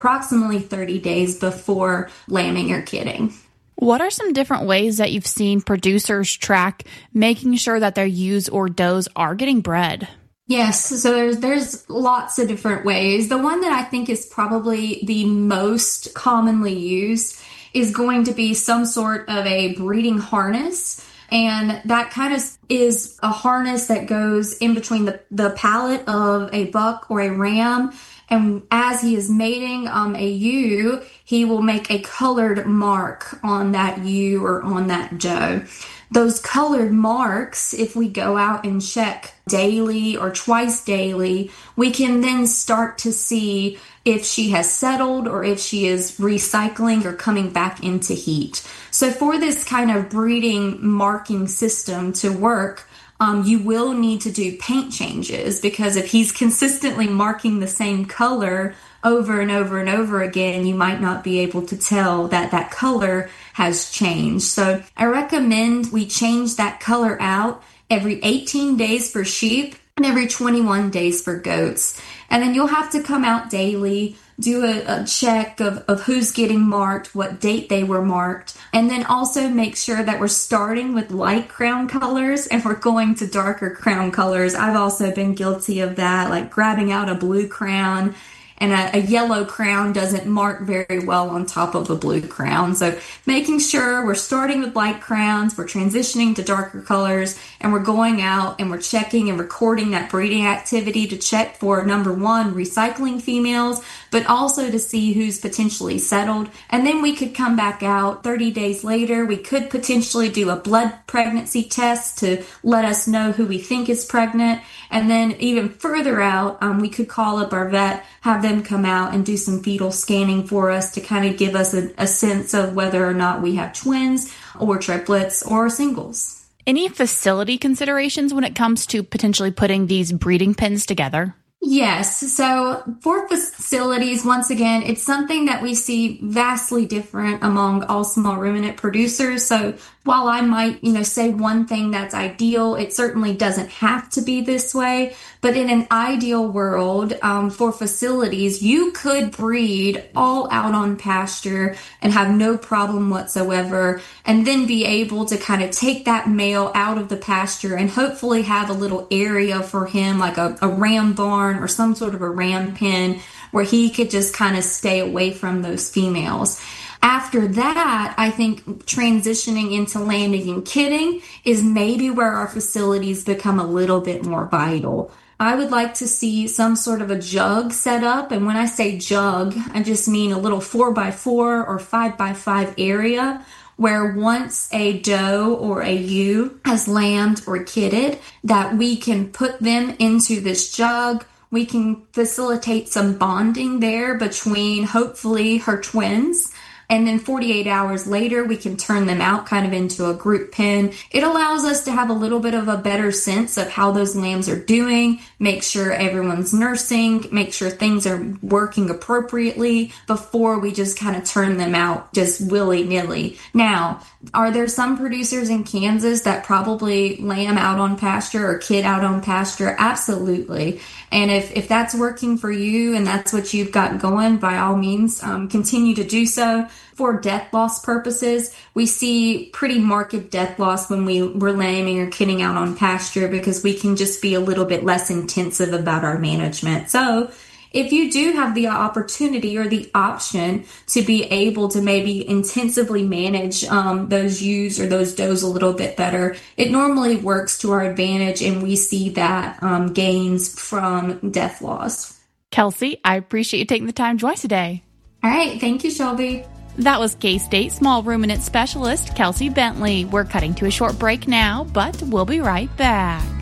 approximately 30 days before lambing or kidding. What are some different ways that you've seen producers track making sure that their ewes or does are getting bred? Yes, so there's lots of different ways. The one that I think is probably the most commonly used is going to be some sort of a breeding harness. And that kind of is a harness that goes in between the palate of a buck or a ram. And as he is mating a ewe, he will make a colored mark on that ewe or on that doe. Those colored marks, if we go out and check daily or twice daily, we can then start to see if she has settled or if she is recycling or coming back into heat. So for this kind of breeding marking system to work, you will need to do paint changes, because if he's consistently marking the same color over and over and over again, you might not be able to tell that that color has changed. So I recommend we change that color out every 18 days for sheep and every 21 days for goats. And then you'll have to come out daily, do a check of who's getting marked, what date they were marked, and then also make sure that we're starting with light crown colors and we're going to darker crown colors. I've also been guilty of that, like grabbing out a blue crown, and a yellow crown doesn't mark very well on top of a blue crown. So making sure we're starting with light crowns, we're transitioning to darker colors, and we're going out and we're checking and recording that breeding activity to check for, number one, recycling females, but also to see who's potentially settled. And then we could come back out 30 days later. We could potentially do a blood pregnancy test to let us know who we think is pregnant. And then even further out, we could call up our vet, have them come out and do some fetal scanning for us to kind of give us a sense of whether or not we have twins or triplets or singles. Any facility considerations when it comes to potentially putting these breeding pens together? Yes. So for facilities, once again, it's something that we see vastly different among all small ruminant producers. So while I might, say one thing that's ideal, it certainly doesn't have to be this way. But in an ideal world, for facilities, you could breed all out on pasture and have no problem whatsoever, and then be able to kind of take that male out of the pasture and hopefully have a little area for him, like a ram barn or some sort of a ram pen, where he could just kind of stay away from those females. After that, I think transitioning into lambing and kidding is maybe where our facilities become a little bit more vital. I would like to see some sort of a jug set up. And when I say jug, I just mean a little 4x4 or 5x5 area where once a doe or a ewe has lambed or kidded, that we can put them into this jug. We can facilitate some bonding there between hopefully her twins. And then 48 hours later, we can turn them out kind of into a group pen. It allows us to have a little bit of a better sense of how those lambs are doing, make sure everyone's nursing, make sure things are working appropriately before we just kind of turn them out just willy-nilly. Now, are there some producers in Kansas that probably lamb out on pasture or kid out on pasture? Absolutely. And if that's working for you and that's what you've got going, by all means, continue to do so. For death loss purposes, we see pretty marked death loss when we're lambing or kidding out on pasture, because we can just be a little bit less intensive about our management. So if you do have the opportunity or the option to be able to maybe intensively manage those ewes or those does a little bit better, it normally works to our advantage, and we see that gains from death loss. Kelsey, I appreciate you taking the time to join us today. All right. Thank you, Shelby. That was K-State Small Ruminant Specialist Kelsey Bentley. We're cutting to a short break now, but we'll be right back.